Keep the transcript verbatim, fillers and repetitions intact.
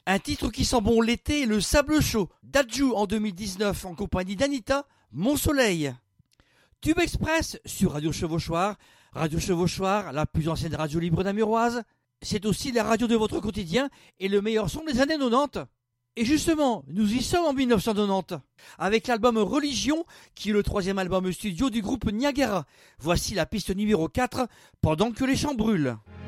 Un titre qui sent bon l'été et le sable chaud. Dadju en deux mille dix-neuf en compagnie d'Anita, Mon Soleil. Tube Express sur Radio Chevauchoir. Radio Chevauchoir, la plus ancienne radio libre namuroise. C'est aussi la radio de votre quotidien et le meilleur son des années quatre-vingt-dix. Et justement, nous y sommes en mille neuf cent quatre-vingt-dix, avec l'album Religion, qui est le troisième album studio du groupe Niagara. Voici la piste numéro quatre, Pendant que les champs brûlent.